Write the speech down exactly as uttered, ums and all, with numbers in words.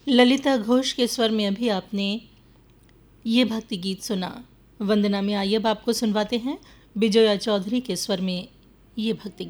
ललिता घोष के स्वर में अभी आपने ये भक्ति गीत सुना। वंदना में आइए अब आपको सुनवाते हैं बिजोया चौधरी के स्वर में ये भक्ति